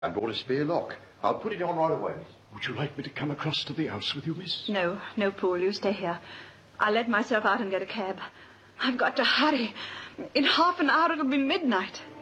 I brought a spare lock. I'll put it on right away, miss. Would you like me to come across to the house with you, miss? No, Paul, you stay here. I'll let myself out and get a cab. I've got to hurry. In half an hour it'll be midnight.